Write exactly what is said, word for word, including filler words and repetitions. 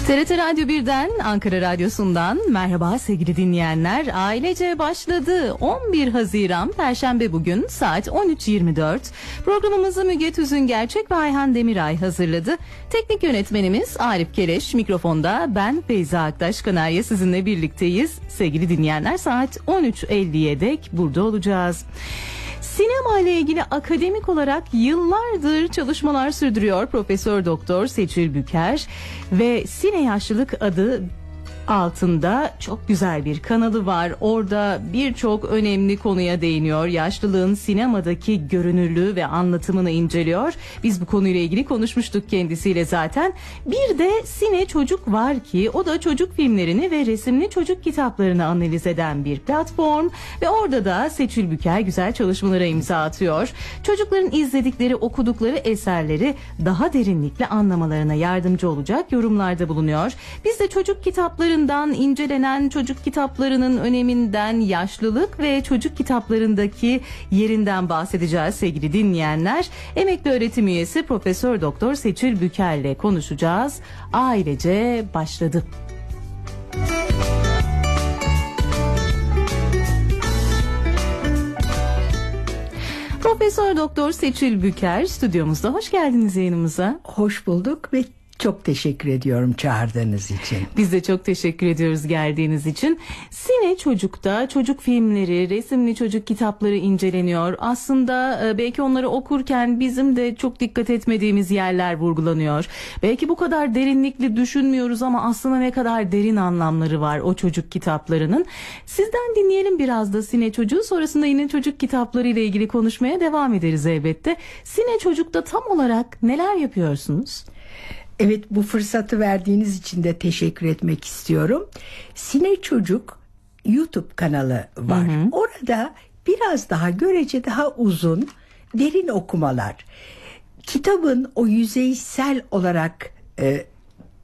T R T Radyo birden, Ankara Radyosu'ndan merhaba sevgili dinleyenler. Ailece başladı. on bir Haziran Perşembe bugün saat on üç yirmi dört. Programımızı Müge Tüzün Gerçek ve Ayhan Demiray hazırladı. Teknik yönetmenimiz Arif Keleş, mikrofonda ben Feyza Aktaş Kanarya sizinle birlikteyiz. Sevgili dinleyenler, saat on üç elliye dek burada olacağız. Sinema ile ilgili akademik olarak yıllardır çalışmalar sürdürüyor Profesör Doktor Seçil Büker ve Sine Yaşlılık adı altında çok güzel bir kanalı var. Orada birçok önemli konuya değiniyor. Yaşlılığın sinemadaki görünürlüğü ve anlatımını inceliyor. Biz bu konuyla ilgili konuşmuştuk kendisiyle zaten. Bir de Sine Çocuk var ki o da çocuk filmlerini ve resimli çocuk kitaplarını analiz eden bir platform ve orada da Seçil Büker güzel çalışmalara imza atıyor. Çocukların izledikleri, okudukları eserleri daha derinlikle anlamalarına yardımcı olacak yorumlarda bulunuyor. Biz de çocuk kitapları incelenen çocuk kitaplarının öneminden, yaşlılık ve çocuk kitaplarındaki yerinden bahsedeceğiz sevgili dinleyenler. Emekli öğretim üyesi Profesör Doktor Seçil Büker'le konuşacağız. Ailece başladı. Profesör Doktor Seçil Büker stüdyomuzda. Hoş geldiniz yayınımıza. Hoş bulduk ve çok teşekkür ediyorum çağırdığınız için. Biz de çok teşekkür ediyoruz geldiğiniz için. Sine Çocuk'ta çocuk filmleri, resimli çocuk kitapları inceleniyor. Aslında belki onları okurken bizim de çok dikkat etmediğimiz yerler vurgulanıyor. Belki bu kadar derinlikli düşünmüyoruz ama aslında ne kadar derin anlamları var o çocuk kitaplarının. Sizden dinleyelim biraz da Sine Çocuğu. Sonrasında yine çocuk kitapları ile ilgili konuşmaya devam ederiz elbette. Sine Çocuk'ta tam olarak neler yapıyorsunuz? Evet, bu fırsatı verdiğiniz için de teşekkür etmek istiyorum. Sine Çocuk YouTube kanalı var. Hı hı. Orada biraz daha görece daha uzun, derin okumalar. Kitabın o yüzeysel olarak e,